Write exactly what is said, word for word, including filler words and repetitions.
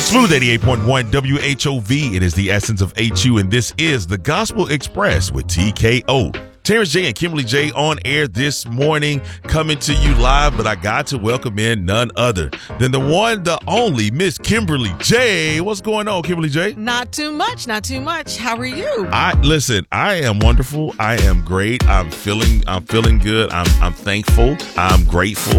Smooth eighty-eight point one W H O V. It is the essence of H U, and this is the Gospel Express with T K O. Terrence J and Kimberly J on air this morning, coming to you live, but I got to welcome in none other than the one, the only Miss Kimberly J. What's going on, Kimberly J? Not too much, not too much. How are you? I listen, I am wonderful. I am great. I'm feeling I'm feeling good. I'm I'm thankful. I'm grateful.